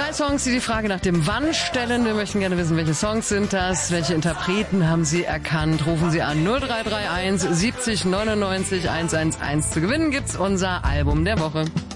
3 Songs, die die Frage nach dem Wann stellen. Wir möchten gerne wissen, welche Songs sind das? Welche Interpreten haben Sie erkannt? Rufen Sie an 0331 70 99 111. Zu gewinnen gibt's unser Album der Woche.